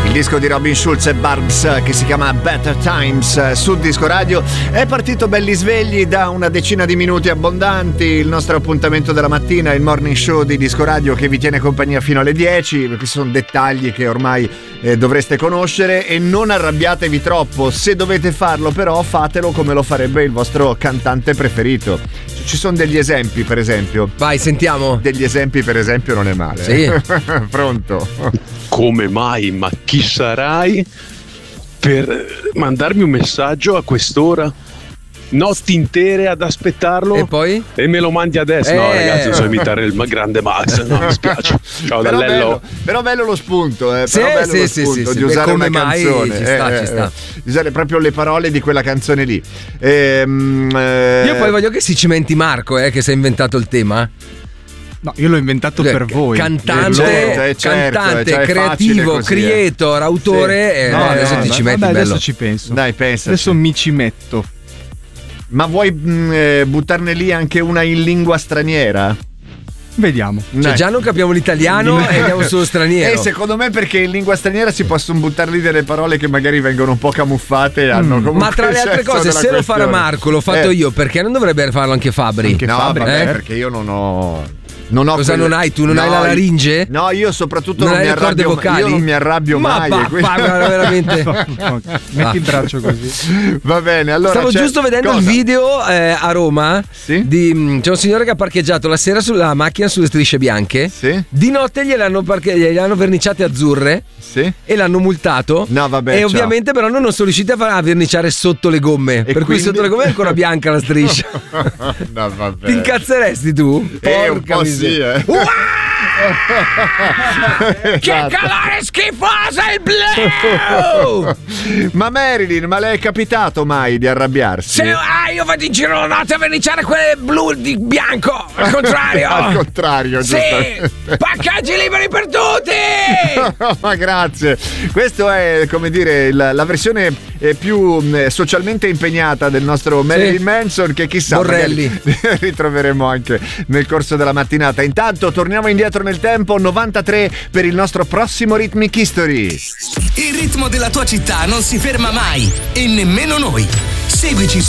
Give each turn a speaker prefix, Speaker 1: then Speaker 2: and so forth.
Speaker 1: Il disco di Robin Schulz e Barbs che si chiama Better Times su Disco Radio è partito belli svegli da una decina di minuti abbondanti. Il nostro appuntamento della mattina, il morning show di Disco Radio che vi tiene compagnia fino alle 10. Questi sono dettagli che ormai dovreste conoscere e non arrabbiatevi troppo. Se dovete farlo però fatelo come lo farebbe il vostro cantante preferito. Ci sono degli esempi, per esempio.
Speaker 2: Vai, sentiamo.
Speaker 1: Degli esempi, per esempio, non è male.
Speaker 2: Sì.
Speaker 1: Pronto?
Speaker 3: Come mai? Ma chi sarai per mandarmi un messaggio a quest'ora? Notti intere ad aspettarlo
Speaker 2: e poi?
Speaker 3: E me lo mandi adesso? No ragazzi, non so imitare il grande Max. No, mi spiace. Ciao
Speaker 1: però
Speaker 3: Dallello.
Speaker 1: Però bello lo spunto,
Speaker 2: Sì,
Speaker 1: però bello lo spunto di usare
Speaker 2: come
Speaker 1: una
Speaker 2: mai
Speaker 1: canzone.
Speaker 2: ci sta.
Speaker 1: Di usare proprio le parole di quella canzone lì.
Speaker 2: Io poi voglio che si cimenti Marco, che si è inventato il tema.
Speaker 4: No, io l'ho inventato per voi.
Speaker 2: Cantante, creativo, creator, autore. Adesso ti ci metti, bello.
Speaker 4: Adesso ci penso.
Speaker 1: Dai, pensa.
Speaker 4: Adesso mi ci metto.
Speaker 1: Ma vuoi buttarne lì anche una in lingua straniera?
Speaker 4: Vediamo.
Speaker 2: Cioè, già non capiamo l'italiano e andiamo sullo straniero.
Speaker 1: E secondo me perché in lingua straniera si possono buttare lì delle parole che magari vengono un po' camuffate e hanno comunque.
Speaker 2: Ma tra le altre cose, se lo farà Marco, l'ho fatto io, perché non dovrebbe farlo anche Fabri?
Speaker 1: Anche Fabri, perché io non ho.
Speaker 2: Cosa non hai? Tu non hai la laringe?
Speaker 1: No, io soprattutto
Speaker 2: non hai le corde vocali.
Speaker 1: Io non mi arrabbio mai.
Speaker 2: Ma veramente.
Speaker 4: Metti il braccio così.
Speaker 1: Va bene, allora.
Speaker 2: Stavo giusto vedendo il video a Roma.
Speaker 1: Sì?
Speaker 2: C'è un signore che ha parcheggiato la sera sulla macchina sulle strisce bianche.
Speaker 1: Sì?
Speaker 2: Di notte gliel'hanno verniciate azzurre.
Speaker 1: Sì?
Speaker 2: E l'hanno multato.
Speaker 1: No, vabbè.
Speaker 2: E ovviamente però non sono riusciti a verniciare sotto le gomme. Per cui sotto le gomme è ancora bianca la striscia.
Speaker 1: No, vabbè.
Speaker 2: Ti incazzeresti tu?
Speaker 1: Un po' sì,
Speaker 2: Che calore schifoso il blu!
Speaker 1: Ma Marilyn, ma le è capitato mai di arrabbiarsi?
Speaker 2: Io vado in giro la notte a verniciare quelle blu di bianco. Al contrario.
Speaker 1: Al contrario,
Speaker 2: sì. Paccaggi liberi per tutti.
Speaker 1: Ma grazie. Questo è, come dire, la versione più socialmente impegnata del nostro Marilyn Manson, che chissà
Speaker 2: Borrelli
Speaker 1: ritroveremo anche nel corso della mattinata. Intanto torniamo indietro nel tempo, 93 per il nostro prossimo Rhythmic History.
Speaker 5: Il ritmo della tua città non si ferma mai e nemmeno noi. Seguici